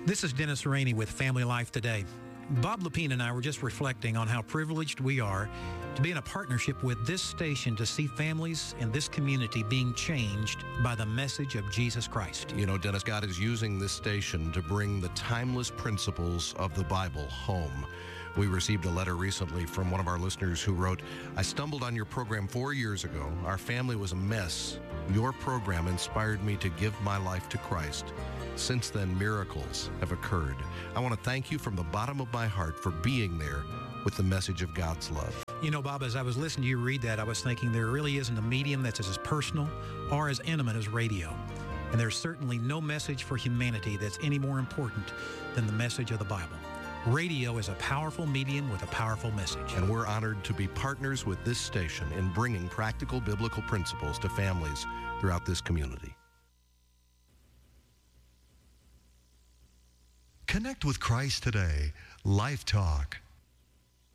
This is Dennis Rainey with Family Life Today. Bob Lepine and I were just reflecting on how privileged we are to be in a partnership with this station to see families in this community being changed by the message of Jesus Christ. You know, Dennis, God is using this station to bring the timeless principles of the Bible home. We received a letter recently from one of our listeners who wrote, "I stumbled on your program 4 years ago. Our family was a mess. Your program inspired me to give my life to Christ. Since then, miracles have occurred. I want to thank you from the bottom of my heart for being there with the message of God's love." You know, Bob, as I was listening to you read that, I was thinking there really isn't a medium that's as personal or as intimate as radio. And there's certainly no message for humanity that's any more important than the message of the Bible. Radio is a powerful medium with a powerful message. And we're honored to be partners with this station in bringing practical biblical principles to families throughout this community. Connect with Christ today. Life Talk.